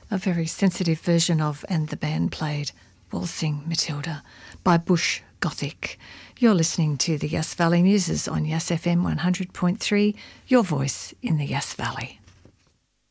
A very sensitive version of And the Band Played Waltzing Matilda by Bush Gothic. You're listening to the Yass Valley Muses on Yass FM 100.3, your voice in the Yass Valley.